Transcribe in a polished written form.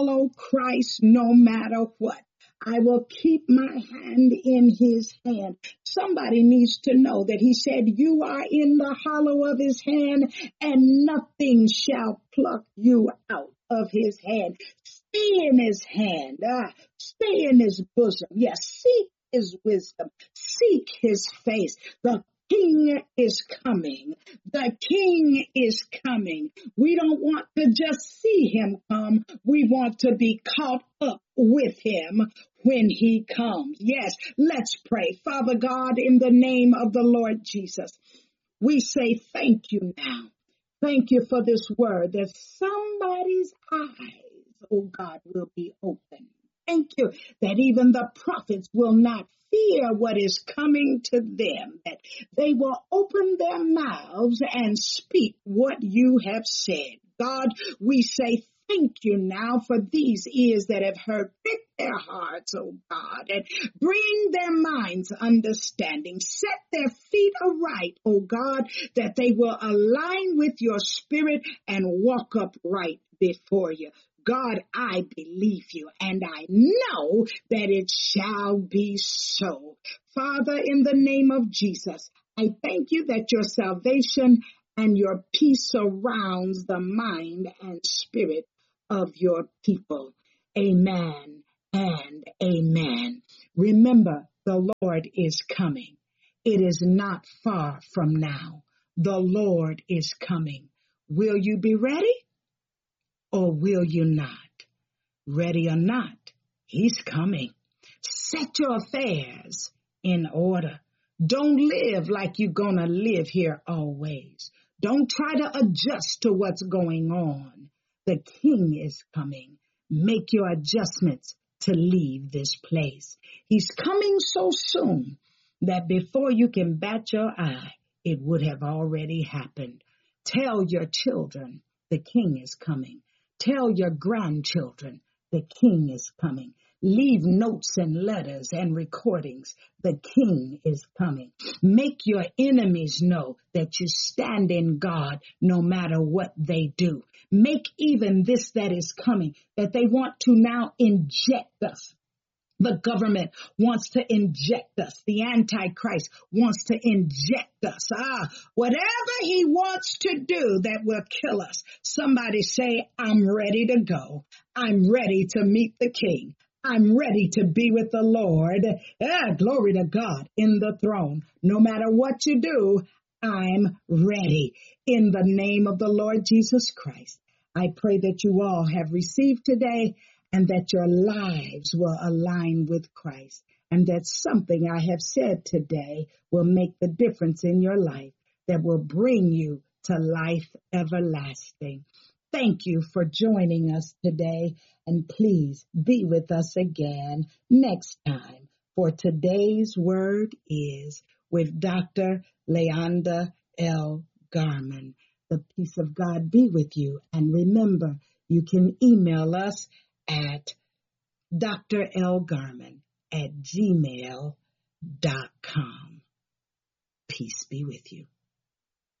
follow Christ no matter what. I will keep my hand in his hand. Somebody needs to know that he said, you are in the hollow of his hand and nothing shall pluck you out of his hand. Stay in his hand. Stay in his bosom. Yes, seek his wisdom. Seek his face. The King is coming. The King is coming. We don't want to just see him come. We want to be caught up with him when he comes. Yes, let's pray. Father God, in the name of the Lord Jesus, we say thank you now. Thank you for this word that somebody's eyes, oh God, will be open. Thank you that even the prophets will not fear what is coming to them, that they will open their mouths and speak what you have said. God, we say thank you now for these ears that have heard. Prick their hearts, oh God, and bring their minds understanding. Set their feet aright, oh God, that they will align with your spirit and walk upright before you. God, I believe you, and I know that it shall be so. Father, in the name of Jesus, I thank you that your salvation and your peace surrounds the mind and spirit of your people. Amen and amen. Remember, the Lord is coming. It is not far from now. The Lord is coming. Will you be ready? Or will you not? Ready or not, he's coming. Set your affairs in order. Don't live like you're going to live here always. Don't try to adjust to what's going on. The King is coming. Make your adjustments to leave this place. He's coming so soon that before you can bat your eye, it would have already happened. Tell your children the King is coming. Tell your grandchildren the King is coming. Leave notes and letters and recordings. The King is coming. Make your enemies know that you stand in God no matter what they do. Make even this that is coming, that they want to now inject us. The government wants to inject us. The Antichrist wants to inject us. Whatever he wants to do that will kill us. Somebody say, I'm ready to go. I'm ready to meet the King. I'm ready to be with the Lord. Glory to God in the throne. No matter what you do, I'm ready. In the name of the Lord Jesus Christ, I pray that you all have received today, and that your lives will align with Christ, and that something I have said today will make the difference in your life, that will bring you to life everlasting. Thank you for joining us today, and please be with us again next time, for today's word is with Dr. Leanda L. Garman. The peace of God be with you, and remember, you can email us at drlgarman@gmail.com. Peace be with you.